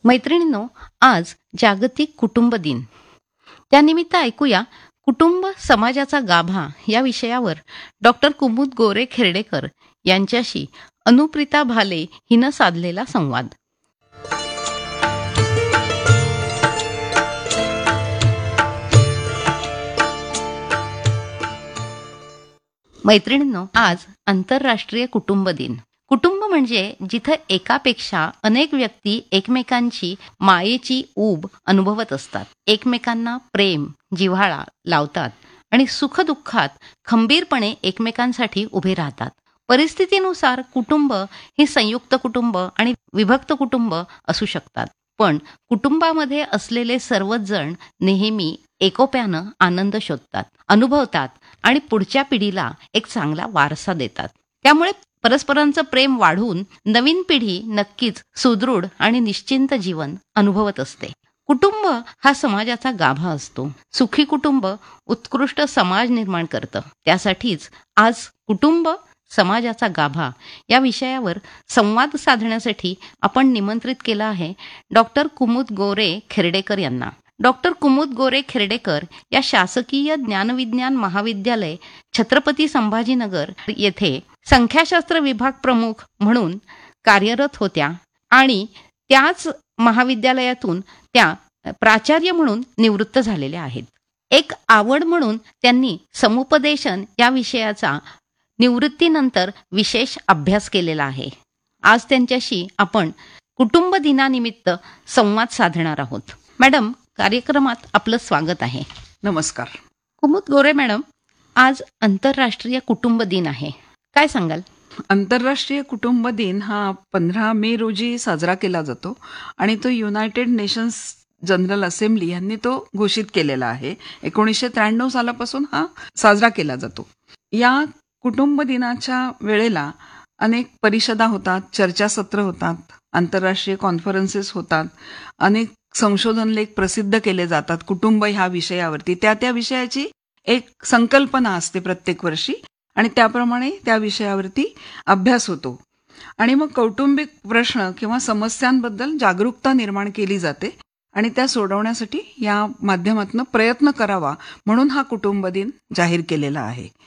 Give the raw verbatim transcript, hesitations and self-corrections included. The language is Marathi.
मैत्रिणींनो, आज जागतिक कुटुंब दिन. त्यानिमित्त ऐकूया कुटुंब समाजाचा गाभा या विषयावर डॉक्टर कुमुद गोरे खेर्डेकर यांच्याशी अनुप्रिता भाले हिनं साधलेला संवाद. मैत्रिणींनो, आज आंतरराष्ट्रीय कुटुंब दिन. कुटुंब म्हणजे जिथं एकापेक्षा अनेक व्यक्ती एकमेकांची मायेची ऊब अनुभवत असतात, एकमेकांना प्रेम जिव्हाळा लावतात आणि सुखदुःखात खंबीरपणे एकमेकांसाठी उभे राहतात. परिस्थितीनुसार कुटुंब हे संयुक्त कुटुंब आणि विभक्त कुटुंब असू शकतात, पण कुटुंबामध्ये असलेले सर्वच जण नेहमी एकोप्यानं आनंद शोधतात, अनुभवतात आणि पुढच्या पिढीला एक चांगला वारसा देतात. त्यामुळे परस्परांचं प्रेम वाढून नवीन पिढी नक्कीच सुदृढ आणि निश्चिंत जीवन अनुभवत असते. कुटुंब हा समाजाचा गाभा असतो. सुखी कुटुंब उत्कृष्ट समाज निर्माण करतं. त्यासाठीच आज कुटुंब समाजाचा गाभा या विषयावर संवाद साधण्यासाठी आपण निमंत्रित केलं आहे डॉक्टर कुमुद गोरे खेर्डेकर यांना. डॉक्टर कुमुद गोरे खेर्डेकर या शासकीय ज्ञानविज्ञान महाविद्यालय छत्रपती संभाजीनगर येथे संख्याशास्त्र विभाग प्रमुख म्हणून कार्यरत होत्या आणि त्याच महाविद्यालयातून त्या प्राचार्य म्हणून निवृत्त झालेल्या आहेत. एक आवड म्हणून त्यांनी समुपदेशन या विषयाचा निवृत्तीनंतर विशेष अभ्यास केलेला आहे. आज त्यांच्याशी आपण कुटुंब दिनानिमित्त संवाद साधणार आहोत. मॅडम, कार्यक्रमात आपलं स्वागत आहे. नमस्कार. कुमुद गोरे मॅडम, आज आंतरराष्ट्रीय कुटुंब दिन आहे, काय सांगाल? आंतरराष्ट्रीय कुटुंब दिन हा पंधरा मे रोजी साजरा केला जातो आणि तो युनायटेड नेशन्स जनरल असेंब्ली यांनी तो घोषित केलेला आहे. एकोणीसशे त्र्याण्णव सालापासून हा साजरा केला जातो. या कुटुंब दिनाच्या वेळेला अनेक परिषदा होतात, चर्चासत्र होतात, आंतरराष्ट्रीय कॉन्फरन्सेस होतात, अनेक संशोधन लेख प्रसिद्ध केले जातात कुटुंब ह्या विषयावरती. त्या त्या विषयाची एक संकल्पना असते प्रत्येक वर्षी आणि त्याप्रमाणे त्या विषयावरती अभ्यास होतो आणि मग कौटुंबिक प्रश्न किंवा समस्यांबद्दल जागरूकता निर्माण केली जाते आणि त्या सोडवण्यासाठी या माध्यमातून प्रयत्न करावा म्हणून हा कुटुंब दिन जाहीर केलेला आहे.